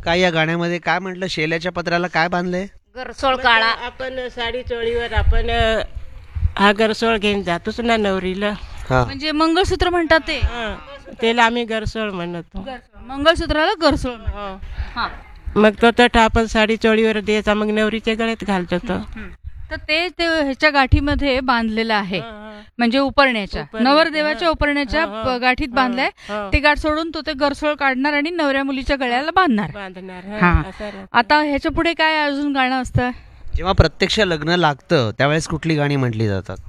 काय या गाण्यामध्ये काय म्हटलं, शेल्याच्या पत्राला काय बांधलंय? गरसोळ काळा. आपण साडी चोळीवर आपण हा गरसोळ घेऊन जातोच ना नवरीला. हा. म्हणजे मंगळसूत्र म्हणतात ते. त्याला आम्ही गरसोळ म्हणतो. मंगळसूत्राला गरसोळ म्हणतात. हो. हा. मग तो तठ आपण साडी चोळीवर द्यायचा, मग नवरीच्या गळ्यात घालतो तो. तर ते ह्याच्या गाठीमध्ये बांधलेलं आहे, म्हणजे उपरण्याच्या नवरदेवाच्या उपरण्याच्या गाठीत बांधलाय. ते गाठ सोडून तो ते गरसोळ काढणार आणि नवऱ्या मुलीच्या गळ्याला बांधणार. हा. आता ह्याच्या पुढे काय अजून गाणं असतं? जेव्हा प्रत्यक्ष लग्न लागतं त्यावेळेस कुठली गाणी म्हटली जातात?